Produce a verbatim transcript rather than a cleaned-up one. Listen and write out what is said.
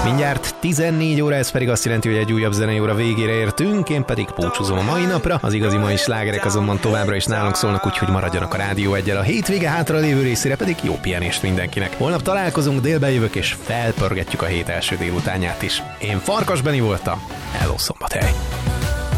Mindjárt tizennégy óra, ez pedig azt jelenti, hogy egy újabb zenei óra végére értünk, én pedig búcsúzom a mai napra. Az igazi mai slágerek azonban továbbra is nálunk szólnak, úgyhogy maradjanak a Rádió Eggyel. A hétvége hátra lévő részére pedig jó pihenést mindenkinek. Holnap találkozunk, délben jövök, és felpörgetjük a hét első délutánját is. Én Farkas Beni voltam. Hello, Szombathely!